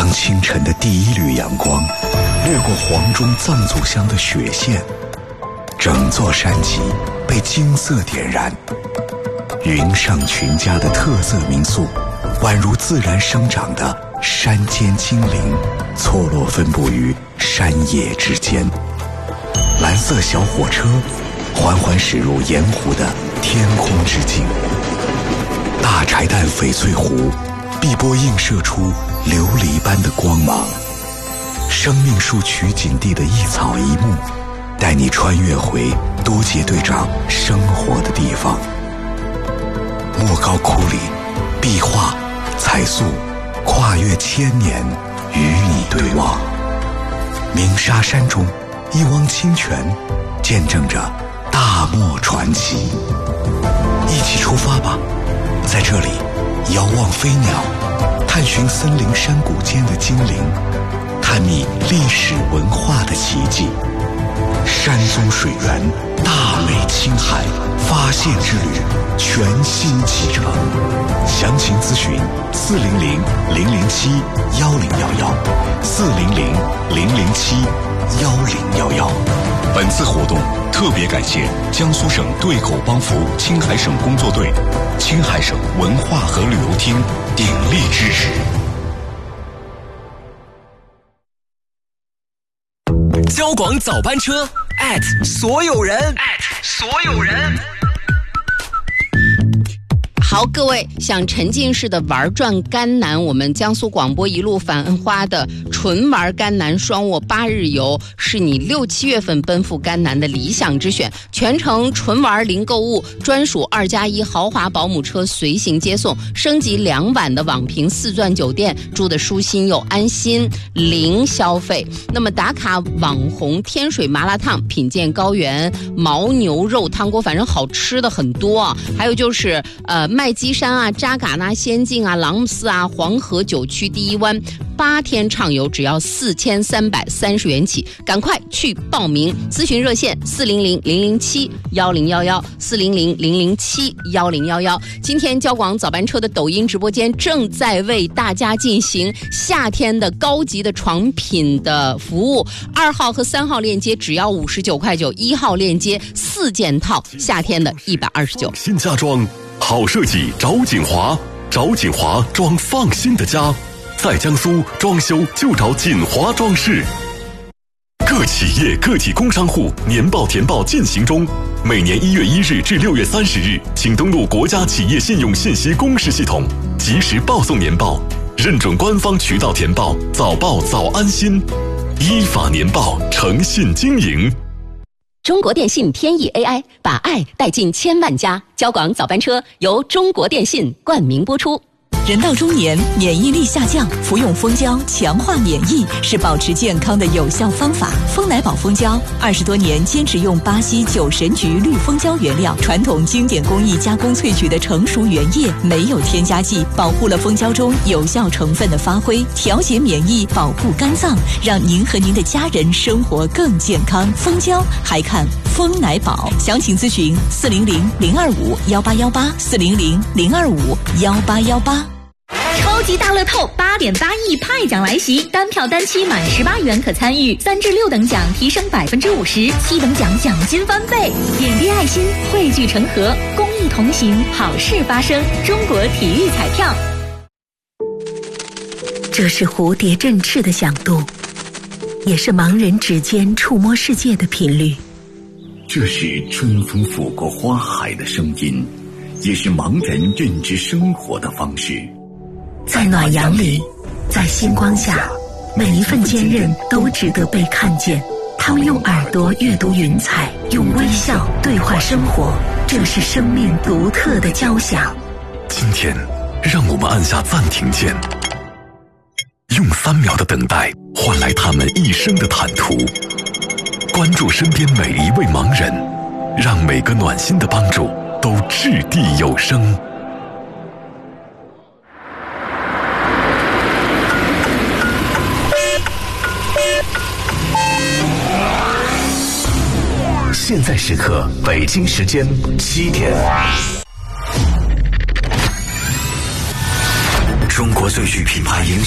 当清晨的第一缕阳光掠过黄钟藏祖乡的雪线，整座山脊被金色点燃。云上群家的特色民宿，宛如自然生长的山间精灵，错落分布于山野之间。蓝色小火车缓缓驶入盐湖的天空之境，大柴旦翡翠湖碧波映射出琉璃般的光芒。生命树取景地的一草一木，带你穿越回都杰队长生活的地方。莫高窟里，壁画、彩塑跨越千年，与你对望。鸣沙山中，一汪清泉见证着大漠传奇。一起出发吧，在这里遥望飞鸟，探寻森林山谷间的精灵，探秘历史文化的奇迹。山中水源，大美青海，发现之旅全新启程。详情咨询400-007-1011，400-007-1011。本次活动特别感谢江苏省对口帮扶青海省工作队、青海省文化和旅游厅鼎力支持。 交广早班车所有人好，各位想沉浸式的玩转甘南，我们江苏广播一路繁花的纯玩甘南双卧8日游，是你6、7月份奔赴甘南的理想之选。全程纯玩零购物，专属2+1豪华保姆车随行接送，升级2晚的网评4钻酒店，住的舒心又安心，零消费。那么打卡网红天水麻辣烫，品鉴高原牦牛肉汤锅，反正好吃的很多啊。还有就是麦积山啊、扎尕那仙境啊、朗姆寺啊、黄河9区第一湾，8天畅游只要4330元起，赶快去报名！咨询热线400-007-1011，400-007-1011。今天交广早班车的抖音直播间正在为大家进行夏天的高级的床品的服务，2号和3号链接只要59.9块，1号链接4件套，夏天的129。 新家装好设计找锦华，找锦华装放心的家，在江苏装修就找锦华装饰。各企业个体工商户年报填报进行中，每年1月1日至6月30日，请登录国家企业信用信息公示系统，及时报送年报，认准官方渠道填报，早报早安心，依法年报，诚信经营。 中国电信天翼 AI 把爱带进千万家，交广早班车由中国电信冠名播出。 人到中年，免疫力下降，服用蜂胶强化免疫是保持健康的有效方法。蜂奶宝蜂胶20多年坚持用巴西9神菊绿蜂胶原料，传统经典工艺加工萃取的成熟原液，没有添加剂，保护了蜂胶中有效成分的发挥，调节免疫，保护肝脏，让您和您的家人生活更健康。蜂胶还看蜂奶宝，详情咨询400-025-18818，400-025-18818。 超级大乐透8.8亿派奖来袭，单票单期满18元可参与，3至6等奖提升50%，7等奖奖金翻倍。点滴爱心，汇聚成河，公益同行，好事发生。中国体育彩票。 这是蝴蝶振翅的响度，也是盲人指尖触摸世界的频率。 这是春风拂过花海的声音，也是盲人认知生活的方式。 在暖阳里，在星光下，每一份坚韧都值得被看见。他们用耳朵阅读云彩，用微笑对话生活，这是生命独特的交响。 今天让我们按下暂停键，用3秒的等待换来他们一生的坦途。关注身边每一位盲人，让每个暖心的帮助都掷地有声。 现在时刻，北京时间7点。中国最具品牌影响